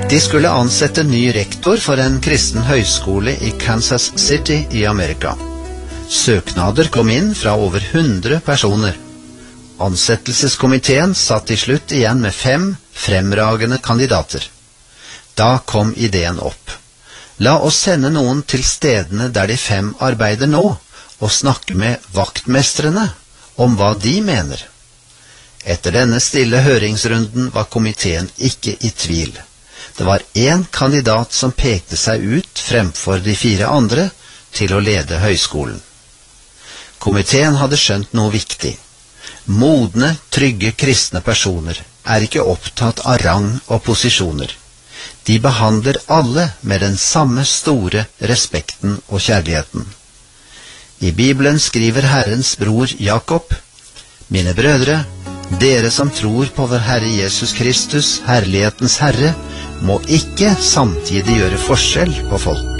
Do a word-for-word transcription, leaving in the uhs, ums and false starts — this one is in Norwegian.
De skulle ansette ny rektor for en kristen høyskole i Kansas City i Amerika. Søknader kom inn fra over hundre personer. Ansettelseskomiteen satt til slutt igjen med fem fremragende kandidater. Da kom ideen opp. La oss sende noen til stedene der de fem arbeider nå, og snakke med vaktmestrene om hva de mener. Etter denne stille høringsrunden var komiteen ikke i tvil. Det var en kandidat som pekte seg ut fremfor de fire andre til å lede høyskolen. Komiteen hadde skjønt noe viktig. Modne, trygge kristne personer er ikke opptatt av rang og posisjoner. De behandler alle med den samme store respekten og kjærligheten. I Bibelen skriver Herrens bror Jakob: «Mine brødre, dere som tror på vår Herre Jesus Kristus, herlighetens Herre, må ikke samtidig gjøre forskjell på folk.